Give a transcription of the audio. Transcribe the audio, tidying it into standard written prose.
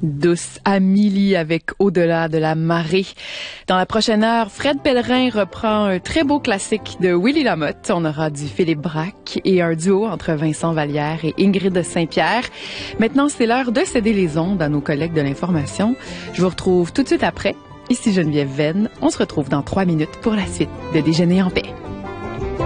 Douce Amélie avec Au-delà de la marée. Dans la prochaine heure, Fred Pellerin reprend un très beau classique de Willy Lamotte. On aura du Philippe Braque et un duo entre Vincent Vallière et Ingrid Saint-Pierre. Maintenant, c'est l'heure de céder les ondes à nos collègues de l'information. Je vous retrouve tout de suite après. Ici Geneviève Venn. On se retrouve dans 3 minutes pour la suite de Déjeuner en paix.